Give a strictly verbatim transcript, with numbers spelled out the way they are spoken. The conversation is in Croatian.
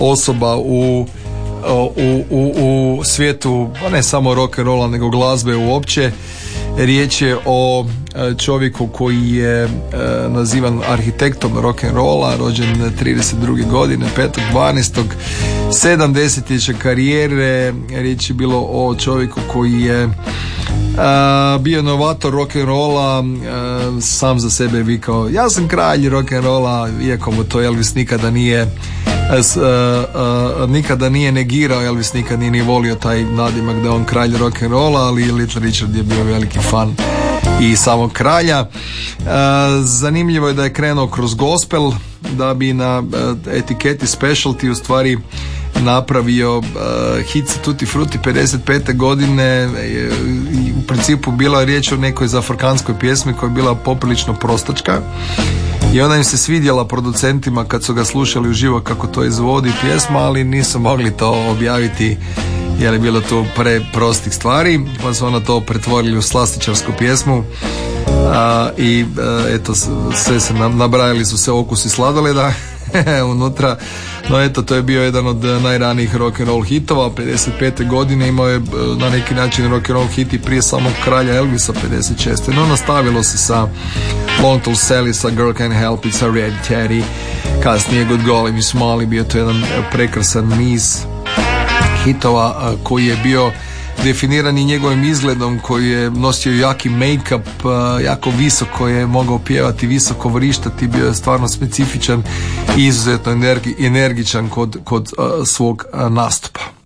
osoba u U, u, u svijetu, pa ne samo rock'n'rolla nego glazbe uopće. Riječ je o čovjeku koji je e, nazivan arhitektom rock'n'rolla, rođen trideset druge godine, petog dvanaestog sedam desetljeća karijere. Riječ je bilo o čovjeku koji je a, bio inovator rock'n'rolla, sam za sebe vikao ja sam kralj rock'n'rolla, iako mu to Elvis nikada nije S, uh, uh, nikada nije negirao. Elvis nikad nije ni volio taj nadimak da je on kralj rock'n'rolla, ali Little Richard je bio veliki fan i samog kralja. Uh, zanimljivo je da je krenuo kroz gospel, da bi na uh, etiketi specialty u stvari napravio uh, hit Tutti Frutti pedeset pete godine. I u principu bila je riječ o nekoj zafrkanskoj pjesmi koja je bila poprilično prostačka i ona im se svidjela producentima kad su ga slušali uživo kako to izvodi pjesma, ali nisu mogli to objaviti jer je bilo to pre prostih stvari, pa su ona to pretvorili u slastičarsku pjesmu. A, i a, eto sve se nabrajali su se okusi sladoleda unutra. No eto, to je bio jedan od najranijih rock'n'roll hitova. pedeset pete godine imao je na neki način rock'n'roll hit i prije samog kralja Elvisa pedeset šeste. No nastavilo se sa Long Tall Sally, sa Girl Can't Help It, sa Hereditary, kasnije Good Golly Miss Molly. Bio to jedan prekrasan niz hitova koji je bio definiran i njegovim izgledom, koji je nosio jaki make-up, jako visoko je mogao pjevati, visoko vrištati, bio je stvarno specifičan i izuzetno energi, energičan kod, kod uh, svog uh, nastupa.